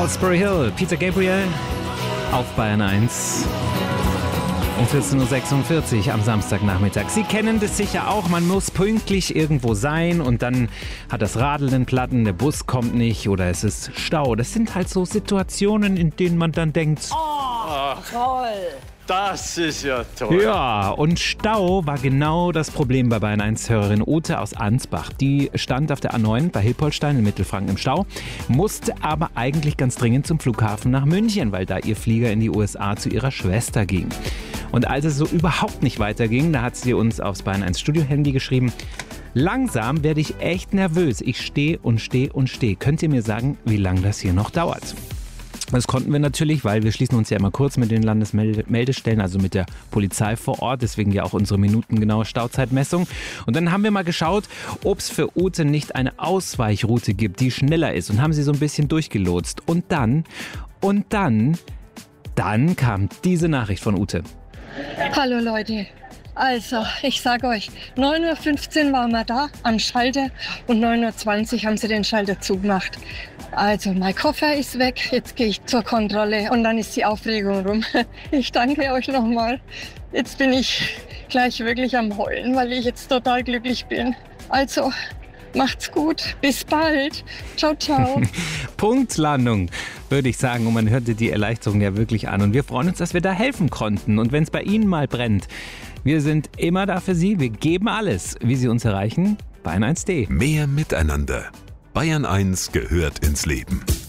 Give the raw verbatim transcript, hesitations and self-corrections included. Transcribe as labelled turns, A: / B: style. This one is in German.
A: Salisbury Hill, Peter Gabriel auf Bayern eins. Um vierzehn Uhr sechsundvierzig am Samstagnachmittag. Sie kennen das sicher auch, man muss pünktlich irgendwo sein und dann hat das Radl den Platten, der Bus kommt nicht oder es ist Stau. Das sind halt so Situationen, in denen man dann denkt,
B: oh, toll.
C: Das ist ja toll.
A: Ja, und Stau war genau das Problem bei Bayern eins-Hörerin Ute aus Ansbach. Die stand auf der A neun bei Hilpoltstein in Mittelfranken im Stau, musste aber eigentlich ganz dringend zum Flughafen nach München, weil da ihr Flieger in die U S A zu ihrer Schwester ging. Und als es so überhaupt nicht weiterging, da hat sie uns aufs Bayern eins Studio-Handy geschrieben, langsam werde ich echt nervös. Ich stehe und stehe und stehe. Könnt ihr mir sagen, wie lange das hier noch dauert? Das konnten wir natürlich, weil wir schließen uns ja immer kurz mit den Landesmeldestellen, also mit der Polizei vor Ort, deswegen ja auch unsere minutengenaue Stauzeitmessung. Und dann haben wir mal geschaut, ob es für Ute nicht eine Ausweichroute gibt, die schneller ist, und haben sie so ein bisschen durchgelotst. Und dann, und dann, dann kam diese Nachricht von Ute.
B: Hallo Leute, also ich sage euch, neun Uhr fünfzehn waren wir da am Schalter und neun Uhr zwanzig haben sie den Schalter zugemacht. Also mein Koffer ist weg, jetzt gehe ich zur Kontrolle und dann ist die Aufregung rum. Ich danke euch nochmal. Jetzt bin ich gleich wirklich am Heulen, weil ich jetzt total glücklich bin. Also macht's gut, bis bald. Ciao, ciao.
A: Punktlandung, würde ich sagen. Und man hörte die Erleichterung ja wirklich an. Und wir freuen uns, dass wir da helfen konnten. Und wenn es bei Ihnen mal brennt, wir sind immer da für Sie. Wir geben alles. Wie Sie uns erreichen? Bayern eins punkt de.
D: Mehr Miteinander. Bayern eins gehört ins Leben.